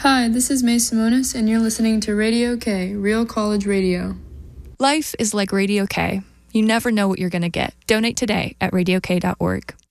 Hi, this is May Simonis, and you're listening to Radio K, Real College Radio. Life is like Radio K. You never know what you're going to get. Donate today at radiok.org.